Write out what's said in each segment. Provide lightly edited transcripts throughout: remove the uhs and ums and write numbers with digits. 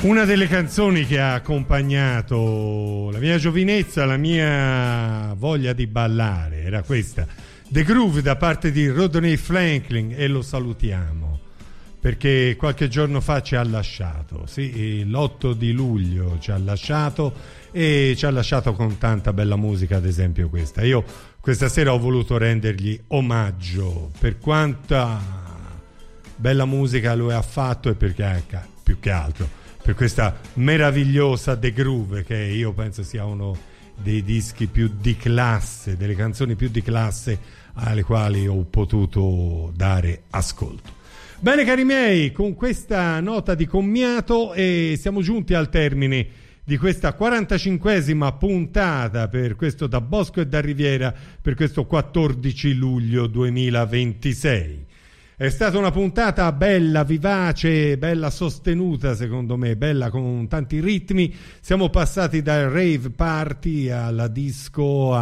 Una delle canzoni che ha accompagnato la mia giovinezza, la mia voglia di ballare, era questa, The Groove, da parte di Rodney Franklin, e lo salutiamo perché qualche giorno fa ci ha lasciato, sì, l'8 di luglio ci ha lasciato, e ci ha lasciato con tanta bella musica, ad esempio questa. Io questa sera ho voluto rendergli omaggio per quanta bella musica lui ha fatto, e perché più che altro per questa meravigliosa The Groove, che io penso sia uno dei dischi più di classe, delle canzoni più di classe alle quali ho potuto dare ascolto. Bene cari miei, con questa nota di commiato siamo giunti al termine di questa 45esima puntata per questo Da Bosco e da Riviera, per questo 14 luglio 2026. È stata una puntata bella, vivace, bella sostenuta, secondo me, bella con tanti ritmi. Siamo passati dal rave party alla disco,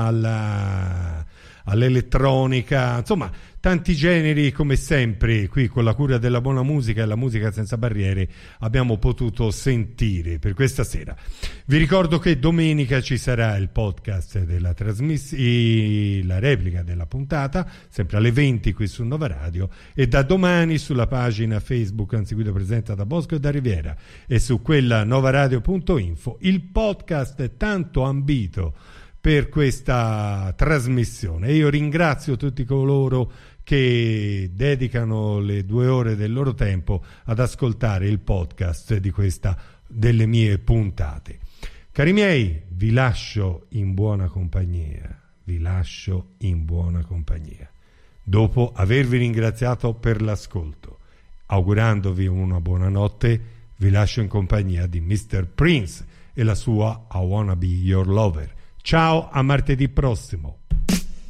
all'elettronica, insomma tanti generi, come sempre qui con la cura della buona musica e la musica senza barriere abbiamo potuto sentire per questa sera. Vi ricordo che domenica ci sarà il podcast della trasmissione, la replica della puntata, sempre alle 20 qui su Nova Radio, e da domani sulla pagina Facebook Anziguido presenta Da Bosco e da Riviera e su quella novaradio.info il podcast tanto ambito per questa trasmissione. Io ringrazio tutti coloro che dedicano le 2 ore del loro tempo ad ascoltare il podcast di questa delle mie puntate. Cari miei, vi lascio in buona compagnia, dopo avervi ringraziato per l'ascolto, augurandovi una buona notte. Vi lascio in compagnia di Mr. Prince e la sua I Wanna Be Your Lover. Ciao, a martedì prossimo.